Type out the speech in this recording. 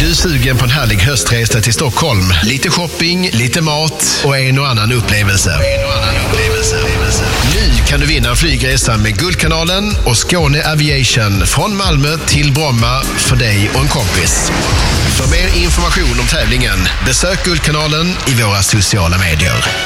du sugen på en härlig höstresa till Stockholm? Lite shopping, lite mat och en och annan upplevelse. Nu kan du vinna en flygresa med Guldkanalen och Skåne Aviation från Malmö till Bromma för dig och en kompis. För mer information om tävlingen, besök Guldkanalen i våra sociala medier.